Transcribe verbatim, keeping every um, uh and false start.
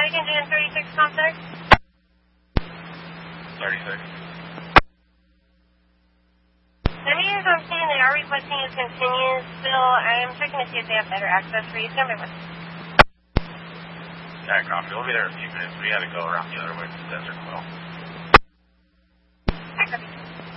Vatican doing thirty-six contact. thirty-six. Let me as I'm seeing they are requesting you continue still. I am checking to see if they have better access for you. Stand by one. Yeah, copy. We'll be there in a few minutes. We got to go around the other way to the desert well. I copy.